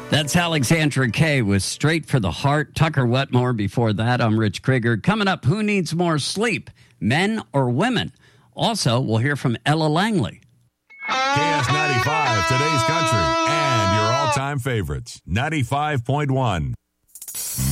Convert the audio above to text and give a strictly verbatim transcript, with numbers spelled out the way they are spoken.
That's Alexandra Kay with Straight for the Heart. Tucker Wetmore before that. I'm Rich Krieger. Coming up, who needs more sleep, men or women? Also, we'll hear from Ella Langley. K S ninety-five, today's country, and your all-time favorites. ninety-five point one.